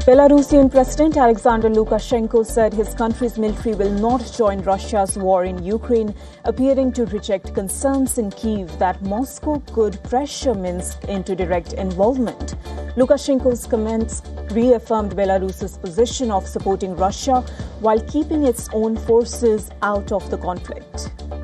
Belarusian President Alexander Lukashenko said his country's military will not join Russia's war in Ukraine, appearing to reject concerns in Kyiv that Moscow could pressure Minsk into direct involvement. Lukashenko's comments reaffirmed Belarus's position of supporting Russia while keeping its own forces out of the conflict.